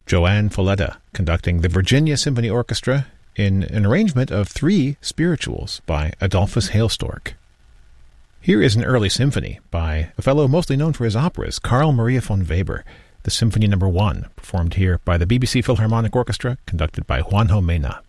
Joanne Folletta conducting the Virginia Symphony Orchestra in an arrangement of 3 spirituals by Adolphus Hailstork. Here is an early symphony by a fellow mostly known for his operas, Carl Maria von Weber, the Symphony No. 1, performed here by the BBC Philharmonic Orchestra, conducted by Juanjo Mena.